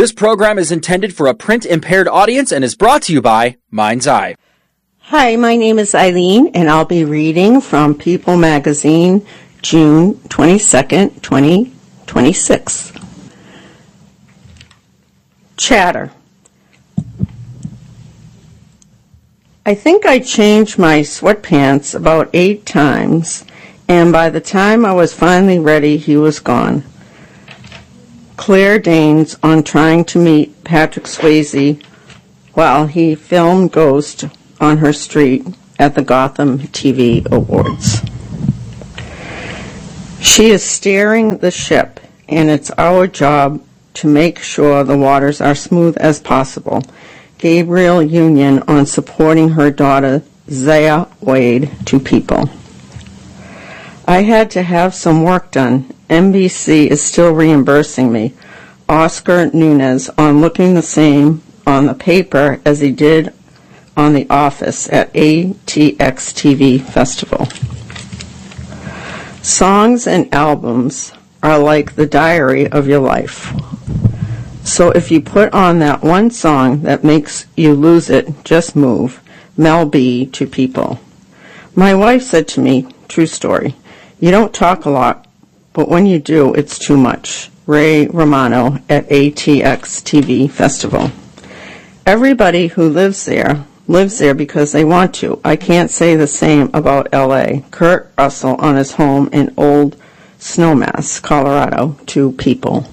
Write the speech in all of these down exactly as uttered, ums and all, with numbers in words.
This program is intended for a print-impaired audience and is brought to you by Mind's Eye. Hi, my name is Eileen, and I'll be reading from People Magazine, June twenty-second, twenty twenty-six. Chatter. I think I changed my sweatpants about eight times, and by the time I was finally ready, he was gone. Claire Danes on trying to meet Patrick Swayze while he filmed Ghost on her street at the Gotham T V Awards. She is steering the ship, and it's our job to make sure the waters are smooth as possible. Gabrielle Union on supporting her daughter Zaya Wade to People. I had to have some work done. N B C is still reimbursing me. Oscar Nunez on looking the same on the paper as he did on The Office at A T X T V Festival. Songs and albums are like the diary of your life. So if you put on that one song that makes you lose it, just move. Mel B to People. My wife said to me, true story, you don't talk a lot, but when you do, it's too much. Ray Romano at A T X T V Festival. Everybody who lives there lives there because they want to. I can't say the same about L A. Kurt Russell on his home in Old Snowmass, Colorado, to People.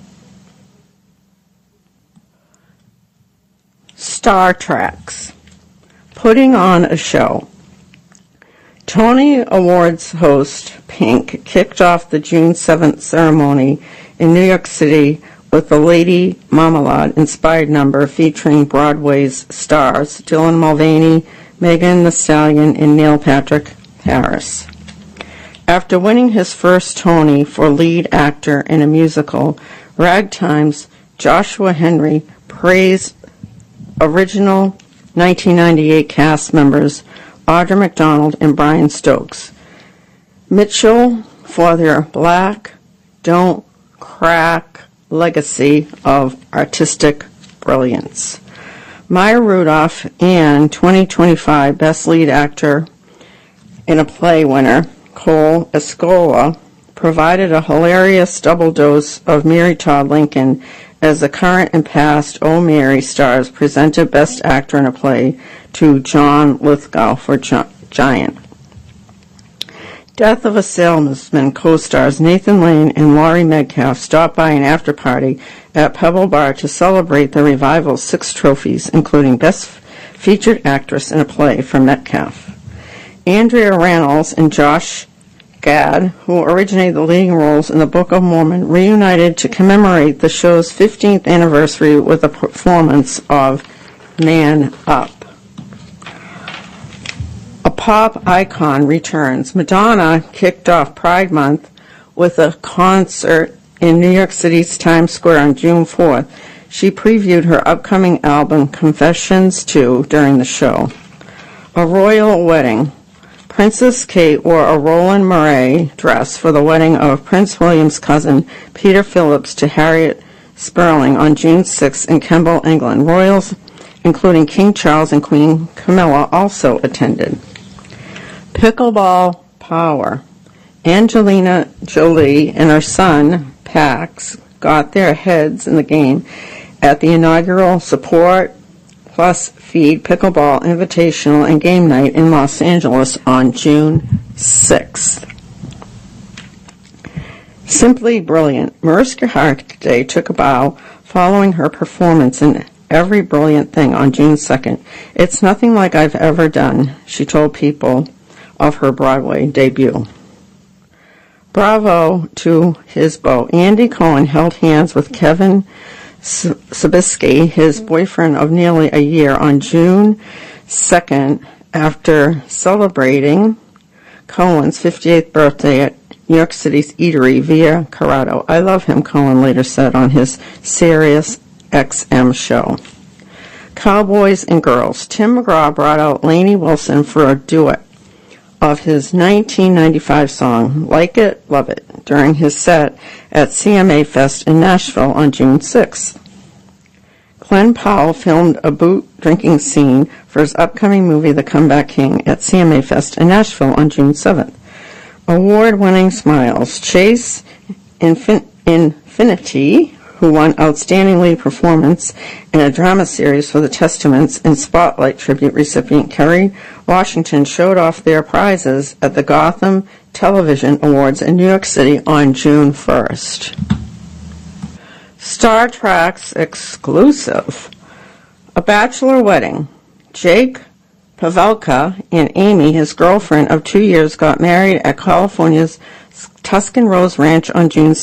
Star Treks. Putting on a show. Tony Awards host Pink kicked off the June seventh ceremony in New York City with the Lady Marmalade-inspired number featuring Broadway's stars Dylan Mulvaney, Megan Thee Stallion, and Neil Patrick Harris. After winning his first Tony for lead actor in a musical, Ragtime's Joshua Henry praised original nineteen ninety-eight cast members Audra McDonald and Brian Stokes Mitchell for their Black Don't Crack legacy of artistic brilliance. Maya Rudolph and twenty twenty-five Best Lead Actor in a Play winner Cole Escola provided a hilarious double dose of Mary Todd Lincoln as the current and past Oh Mary stars presented Best Actor in a Play to John Lithgow for Gi- Giant. Death of a Salesman co-stars Nathan Lane and Laurie Metcalf stopped by an after-party at Pebble Bar to celebrate the revival's six trophies, including Best Featured Actress in a Play for Metcalf. Andrea Reynolds and Josh Gad, who originated the leading roles in the Book of Mormon, reunited to commemorate the show's fifteenth anniversary with a performance of Man Up. A pop icon returns. Madonna kicked off Pride Month with a concert in New York City's Times Square on June fourth. She previewed her upcoming album, Confessions two, during the show. A royal wedding. Princess Kate wore a Roland Murray dress for the wedding of Prince William's cousin, Peter Phillips, to Harriet Sperling on June sixth in Kemble, England. Royals, including King Charles and Queen Camilla, also attended. Pickleball Power. Angelina Jolie and her son, Pax, got their heads in the game at the inaugural Support Plus Feed Pickleball Invitational and Game Night in Los Angeles on June sixth. Simply brilliant. Mariska Hargitay took a bow following her performance in Every Brilliant Thing on June second. It's nothing like I've ever done, she told People of her Broadway debut. Bravo to his beau. Andy Cohen held hands with Kevin Sabisky, his boyfriend of nearly a year, on June second after celebrating Cohen's fifty-eighth birthday at New York City's eatery Via Corrado. I love him, Cohen later said on his Sirius X M show. Cowboys and Girls. Tim McGraw brought out Lainey Wilson for a duet of his nineteen ninety-five song, Like It, Love It, during his set at C M A Fest in Nashville on June sixth. Glenn Powell filmed a boot drinking scene for his upcoming movie The Comeback King at C M A Fest in Nashville on June seventh. Award-winning smiles. Chase Infin- Infinity, who won Outstanding Lead Performance in a Drama Series for The Testaments, and Spotlight tribute recipient Kerry Washington showed off their prizes at the Gotham Television Awards in New York City on June first. Star Trek's exclusive. A bachelor wedding. Jake Pavelka and Amy, his girlfriend of two years, got married at California's Tuscan Rose Ranch on June